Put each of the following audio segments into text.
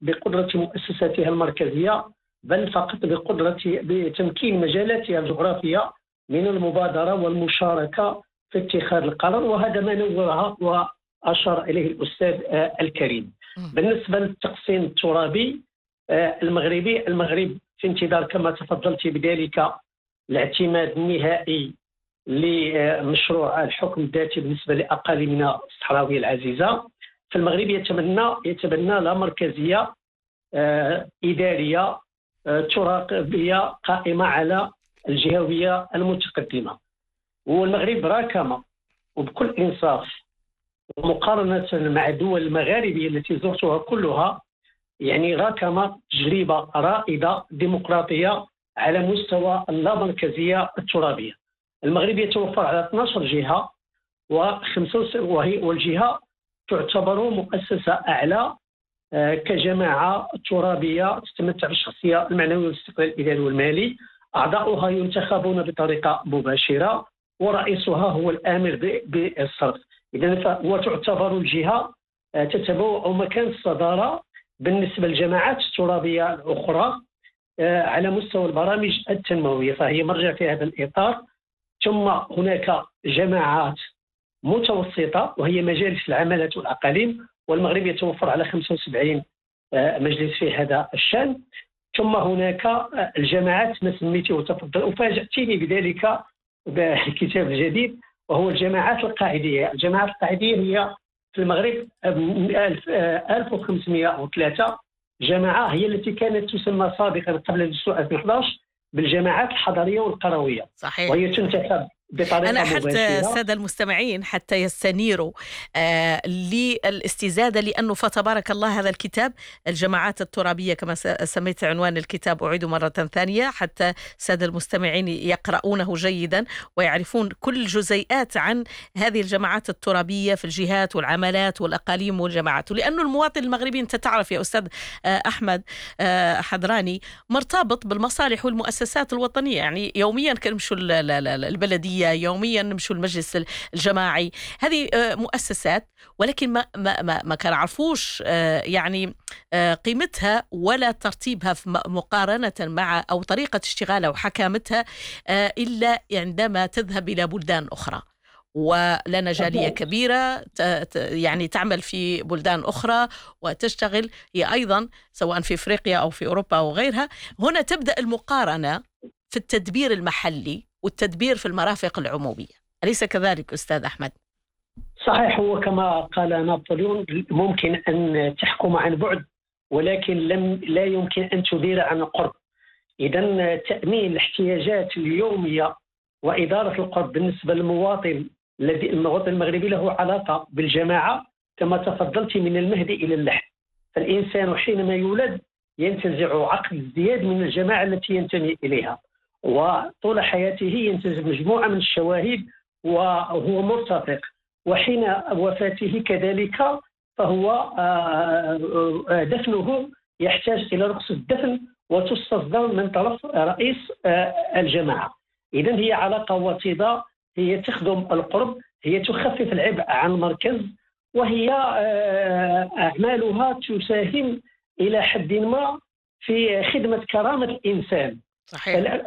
بقدرة مؤسساتها المركزية، بل فقط بتمكين مجالاتها الجغرافية من المبادرة والمشاركة في اتخاذ القرار، وهذا ما نوه وأشار إليه الأستاذ الكريم. بالنسبة للتقسيم الترابي المغربي، المغرب في انتظار كما تفضلت بذلك الاعتماد النهائي لمشروع الحكم الذاتي بالنسبة لأقاليمنا الصحراوية العزيزة. فالمغرب يتبنى لا مركزية إدارية تراقبية قائمة على الجهوية المتقدمة. والمغرب راكم وبكل إنصاف ومقارنة مع الدول المغاربية التي زرتها كلها، يعني راكم تجربة رائدة ديمقراطية على مستوى اللامركزية الترابية. المغرب يتوفر على 12 جهة والجهة تعتبر مؤسسة أعلى كجماعة ترابية تتمتع بالشخصية المعنوية والاستقلال الإداري والمالي. أعضاؤها ينتخبون بطريقة مباشرة ورئيسها هو الآمر بالصرف. إذن وتعتبر الجهة تتبوأ مكان الصدارة بالنسبة للجماعات الترابية الأخرى على مستوى البرامج التنموية، فهي مرجع في هذا الإطار. ثم هناك جماعات متوسطة وهي مجالس العمالات والأقاليم، والمغرب يتوفر على 75 مجلس في هذا الشأن. ثم هناك الجماعات ما سميته وتفضل وفاجأتني بذلك بالكتاب الجديد، وهو الجماعات القاعدية. الجماعات القاعدية هي في المغرب 1503 جماعة، هي التي كانت تسمى سابقا قبل دستور 2011 بالجماعات الحضرية والقروية. صحيح. وهي تنتخب بطريقة أنا حتى مباشرة. السادة المستمعين حتى يستنيروا للاستزادة، لأنه فتبارك الله هذا الكتاب الجماعات الترابية كما سميت عنوان الكتاب، أعيد مرة ثانية حتى السادة المستمعين يقرؤونه جيدا ويعرفون كل جزيئات عن هذه الجماعات الترابية في الجهات والعملات والأقاليم والجماعات. ولأنه المواطن المغربي أنت تعرف يا أستاذ أحمد حضراني مرتبط بالمصالح والمؤسسات الوطنية، يعني يوميا كنمشوا البلدية، يوميا نمشوا المجلس الجماعي، هذه مؤسسات، ولكن ما كنعرفوش يعني قيمتها ولا ترتيبها مقارنة مع أو طريقة اشتغالها وحكامتها إلا عندما تذهب إلى بلدان أخرى. ولنا جالية كبيرة يعني تعمل في بلدان أخرى وتشتغل هي أيضا سواء في أفريقيا أو في أوروبا أو غيرها. هنا تبدأ المقارنة في التدبير المحلي والتدبير في المرافق العمومية، أليس كذلك أستاذ أحمد؟ صحيح، هو كما قال نابليون ممكن أن تحكم عن بعد ولكن لا يمكن أن تدير عن قرب. إذن تأمين الاحتياجات اليومية وإدارة القرب بالنسبة للمواطن المواطن المغربي له علاقة بالجماعة كما تفضلت من المهد إلى اللحد. فالإنسان حينما يولد ينتزع عقد ازدياد من الجماعة التي ينتمي إليها، وطول حياته ينتزع مجموعة من الشواهد وهو مرتفق، وحين وفاته كذلك فهو دفنه يحتاج إلى رخصة الدفن وتستصدر من طرف رئيس الجماعة. إذن هي علاقة وطيدة، هي تخدم القرب، هي تخفف العبء عن المركز، وهي أعمالها تساهم إلى حد ما في خدمة كرامة الإنسان. صحيح.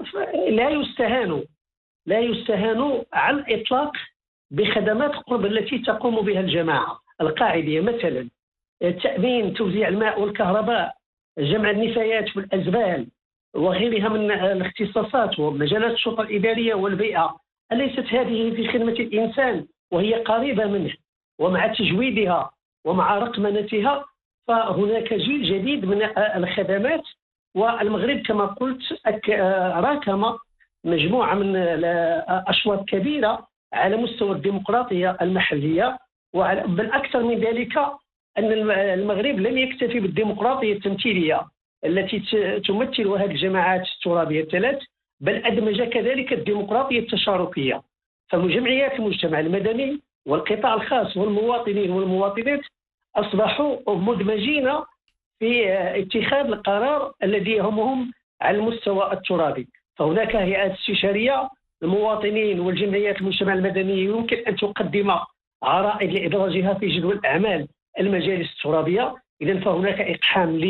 لا يستهان على الإطلاق بخدمات القرب التي تقوم بها الجماعة القاعدية، مثلا تأمين توزيع الماء والكهرباء، جمع النفايات والأزبال وغيرها من الاختصاصات ومجالات الشرطة الإدارية والبيئة. أليست هذه في خدمة الإنسان وهي قريبة منه؟ ومع تجويدها ومع رقمنتها فهناك جيل جديد من الخدمات. والمغرب كما قلت راكم مجموعة من أشواط كبيرة على مستوى الديمقراطية المحلية، بل أكثر من ذلك أن المغرب لم يكتفي بالديمقراطية التمثيلية التي تمثل هذه الجماعات الترابية الثلاث، بل أدمج كذلك الديمقراطية التشاركية. فمجمعيات المجتمع المدني والقطاع الخاص والمواطنين والمواطنات أصبحوا مدمجين في اتخاذ القرار الذي يهمهم على المستوى الترابي. فهناك هيئات استشارية المواطنين والجمعيات المجتمع المدني يمكن أن تقدم عرائض لإدراجها في جدول أعمال المجالس الترابية. إذن فهناك إقحام